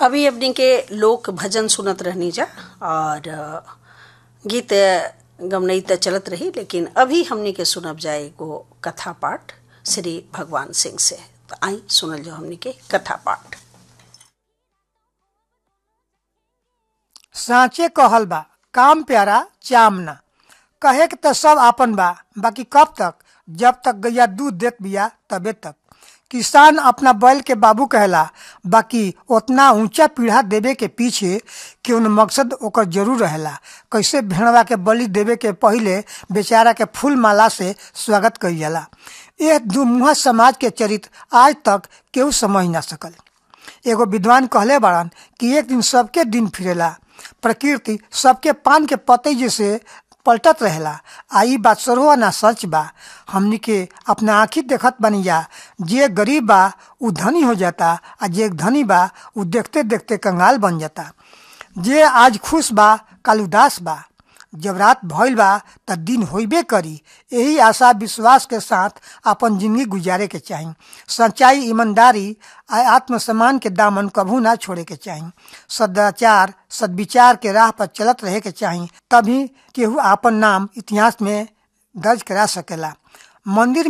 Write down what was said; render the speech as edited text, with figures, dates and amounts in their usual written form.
अभी अपनी के लोक भजन सुनत रहनी जा और गीत गमनई त चलत रही, लेकिन अभी हमनी के सुनब जाए एगो कथा पाठ श्री भगवान सिंह से। तो आई सुनल जो हमनी के कथा पाठ। साँचे कहल बा काम प्यारा चाम ना, कहे के तो सब आपन बा, बाकी कब तक? जब तक गैया दूध देत बिया तबे तक। किसान अपना बैल के बाबू कहला, बाकी उतना ऊंचा पीढ़ा देवे के पीछे कौन मकसद ओकर जरूर रहेला। कैसे भेड़वा के बलि देवे के पहिले बेचारा के फूल माला से स्वागत कइल जाला। यह दुमुहा समाज के चरित्र आज तक केहू समझ ना सकल। एगो विद्वान कहले बाड़न कि एक दिन सबके दिन फिरेला, प्रकृति सबके पान के पतई जैसे पलटत रहेला। आई बात सरोवा ना सच बा। हमनी के अपना आँखी देखत बनी जा, जे गरीब बा उ धनी हो जाता, आ जे धनी बा उ देखते देखते कंगाल बन जाता। जे आज खुश बा कल उदास बा। जब रात भइल बा त दिन होइबे करी। यही आशा विश्वास के साथ अपन जिंदगी गुजारे के चाही। सच्चाई, ईमानदारी आ आत्मसम्मान के दामन कभू ना छोड़े के चाही। सदाचार, सद्विचार के राह पर चलत रहे के चाही, तभी केहू आपन नाम इतिहास में दर्ज करा सकेला। मंदिर